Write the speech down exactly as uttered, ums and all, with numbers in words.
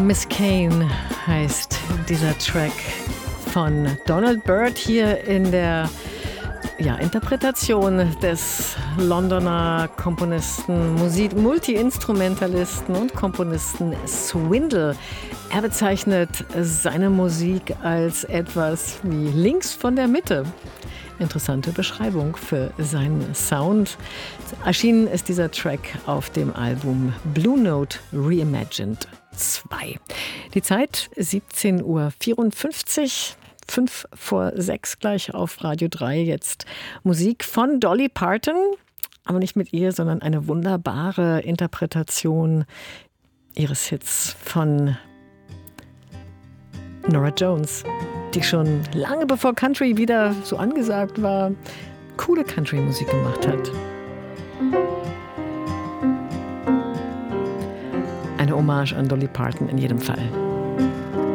Miss Kane heißt dieser Track von Donald Byrd hier in der ja, Interpretation des Londoner Komponisten, Musik, Multi-Instrumentalisten und Komponisten Swindle. Er bezeichnet seine Musik als etwas wie links von der Mitte. Interessante Beschreibung für seinen Sound. Erschienen ist dieser Track auf dem Album Blue Note Reimagined zwei. Die Zeit siebzehn Uhr vierundfünfzig. Fünf vor sechs gleich auf Radio drei. Jetzt Musik von Dolly Parton, aber nicht mit ihr, sondern eine wunderbare Interpretation ihres Hits von Norah Jones, die schon lange bevor Country wieder so angesagt war, coole Country-Musik gemacht hat. Eine Hommage an Dolly Parton in jedem Fall.